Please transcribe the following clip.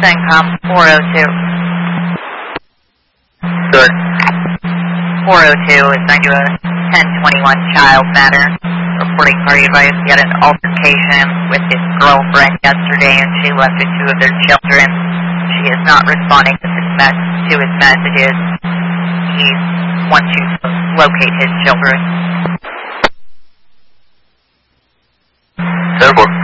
CENTCOM 402. Good. 402 is signed to a 1021 child matter. Reporting party advice he had an altercation with his girlfriend yesterday and she left with two of their children. She is not responding to his messages. He wants you to locate his children. 10-4.